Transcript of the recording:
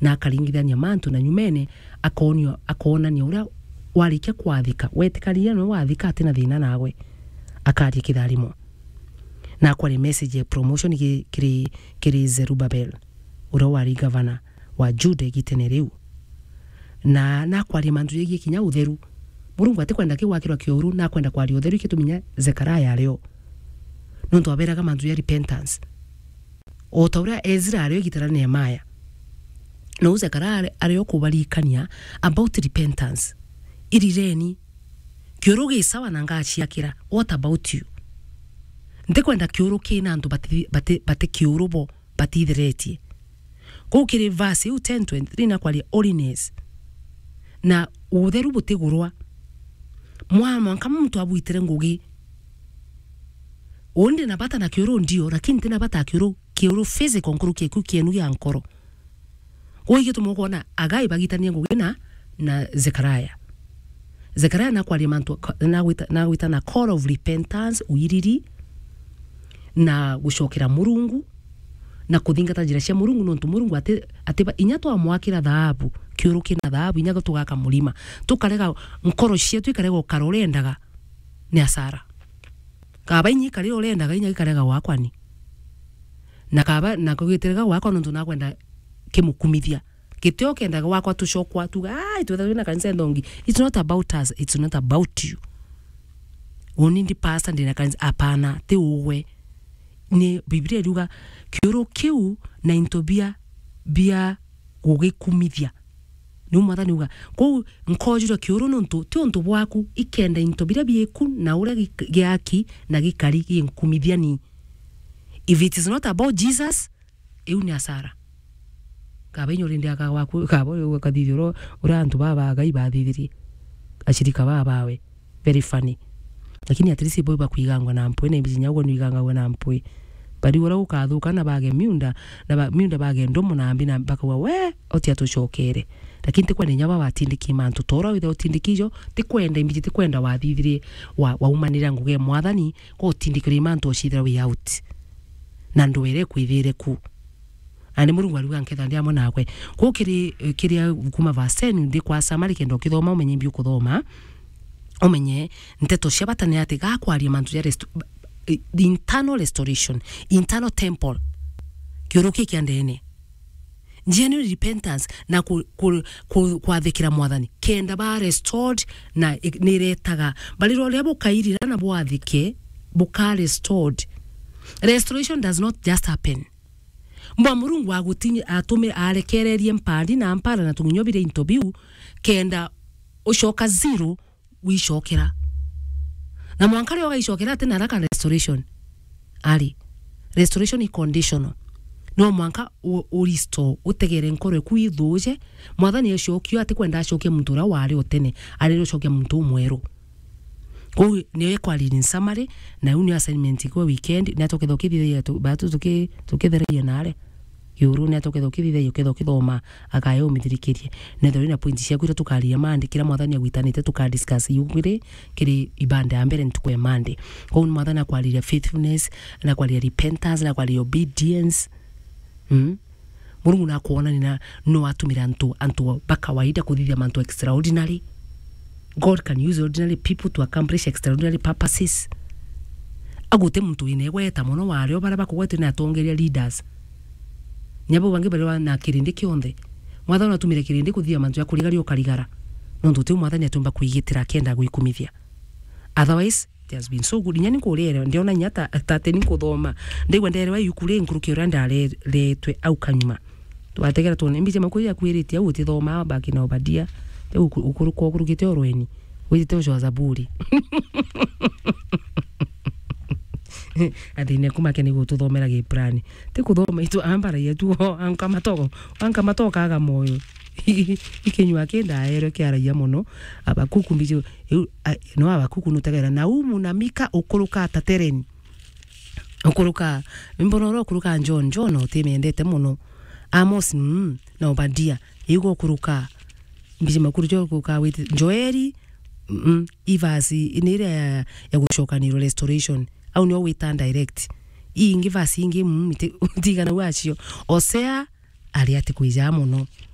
na akaringithania mantu na nyumene akonania uria warikia kwathika wetikaria no wathika atina thina nawe akaria kitharimo na kwa message ya promotion kiri Zerubabel uria wari governor wa Jude gitene riu na kwa mantu yegi kinya utheru Murungu atikwenda kiwakirwa kiuru na kwenda kwa utheru kituminya Zekaria ario nonto aberaga mantu ya repentance o tauria Ezra ario gitara Nehemiah no Zekaria ario kubarikania about repentance irireni kiuru gisawa na ngachiakira what about you ndikwenda kiuru kina antu bate kiuru bo batithiretie kukiri verse 10:23 na kwali holiness na utheru butigurwa mwana kama mtu abuitire ngugi onde na bata na kiuru ndio lakini tena bata kiuru physical nkuru kieku kienu ya nkoro oige tumukona agai bagitania ngugi na Zekaria na kwali mantu na gwita na call of repentance uiriri na gushokera Murungu na kuthingata njira cia Murungu nontu Murungu atiba inya twa mwakira dhaabu kiuru kina dhaabu inya tugaka mulima tukarega nkoro cietu ikarega ukarorendaga ni asara kaba inyi kari orendaga inya ikarega wakwani na kaba na kugiterega wakwa nontu na kwenda kimukumithia kitio kendaga wakwa tushokwa tuga twetha kanisa ndongi it's not about us, it's not about you oni ndi pastor ndina kanisa apana te uwe ni Biblia iruga kiuru kiu na intobia bia gugikumithia ni umwathani uga ko nkojiro kiuru nontu ti ontu bwaku ikenda intobira bieku na ura giaki na gikari ginkumithia ni if it is not about Jesus ni asara kabenyo rindi akawaku kabo kadithiro ura antu baba gai bathithiri ashirika babawe very funny lakini atrisi boy bakuigangwa na mpwe na ibizinya ngo nigangwa na mpwe bari ura ukathuka na bage miunda na miunda bage ndomo na ambi na bakawa we oti atushokere lakini tikwenda nyaba batindiki mantu tora without tindikijo tikwenda imbiji tikwenda wathithiri wa umanira nguge mwathani ko tindikiri mantu oshithira we out na ndwere kwithire ku ane Murungu aruga nketha ndia mona kwe ko kiri kuma vaseni ndi kwa samari kendo kithoma umenye mbi ukuthoma omenye nteto shabatane ati gakwaria mantu ya the internal restoration internal temple kiuruki kiandene genuine repentance na kwathikira mwathani kenda ba restored na niretaga baliro ria bukairira na bwathike buka restored. Restoration does not just happen. Mwa Murungu agutinye atume arekererie mpandi na mpara na tunginyobire intobiu kenda ushoka zero wishokera na mwankari oga ishokera tena raka restoration ali restoration is conditional no mwanka uristo utegere nkoro kuithuje mwathani yashokio ati kwenda ashoke mtura wari otene ari roshoke muntu mweru ko niye kwali in summary na uni assignment kwa weekend na tokethokithia batu tuketheraia nare yuru na tokethokithia yokethokithoma akayo mithirikirie na thori na point cia kwira tukaria mande kira mwathani agwitanite tukadiscuss yugire kiri ibanda ya mbere ntukwe mande ko mwathani akwaliria faithfulness na kwaliria repentance na kwaliria obedience. Murungu na kuona nina no atumira antu bakawaida kuthithia mantu extraordinary. God can use ordinary people to accomplish extraordinary purposes. Agute muntu inegweta muno wario bara bakugwete na atongeria leaders. Nyabo bange bari na kirindi kionde. Mwathani atumire kirindi kuthia mantu ya kurigari okarigara. Nondu tu mwathani atumba kuigitira kenda guikumithia. Otherwise it has been so good nyani kurere ndiona nyata tateni kuthoma ndigwe nderewa yukure nkuruki randa letwe au kanyuma twategera tone mbije makuri yakwiriti au tithoma baki na obadia ukuruko kurugite orweni wite ojo Zaburi adine kuma kene gututhomera ge plan te kuthoma itu ambara yetu ankamatoka aga moyo ikenywa kenda ero kiaraia muno abakuku mbije no abakuku nutegera na umu na mika okuruka tatereni okuruka mbonoro okuruka John otemendete muno Amos na Obadia yugo okuruka mbije makuru jo kuruka with Joeli ivasi inire ya gushokaniro restoration au no wita direct ingi vasi ingi mtigana wachio Osea ali ati kuija muno